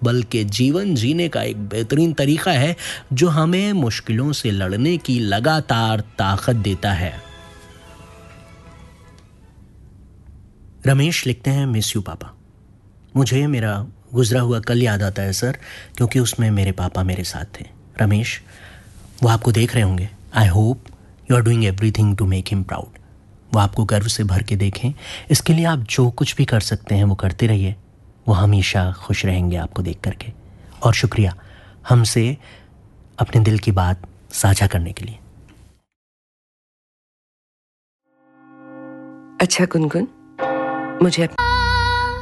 बल्कि जीवन जीने का एक बेहतरीन तरीका है जो हमें मुश्किलों से लड़ने की लगातार ताकत देता है। रमेश लिखते हैं, मिस यू पापा। मुझे मेरा गुजरा हुआ कल याद आता है सर, क्योंकि उसमें मेरे पापा मेरे साथ थे। रमेश, वो आपको देख रहे होंगे। I hope you are doing everything to make him proud. वो आपको गर्व से भर के देखें। इसके लिए आप जो कुछ भी कर सकते हैं वो करते रहिए। वो हमेशा खुश रहेंगे आपको देख करके। और शुक्रिया हमसे अपने दिल की बात साझा करने के लिए। अच्छा गुनगुन, मुझे